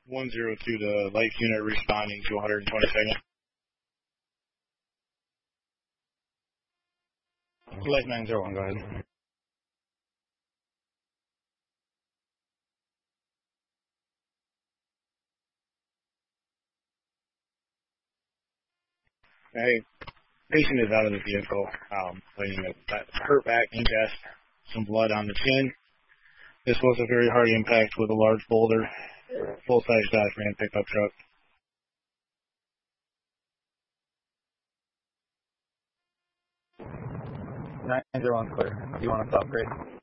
102 to Life Unit responding to 122nd. Life 901, go ahead. Hey, patient is out of the vehicle, bleeding a hurt back and chest, some blood on the chin. This was a very hard impact with a large boulder, full-size Dodge Ram pickup truck. 901 clear. Do you want to stop grade?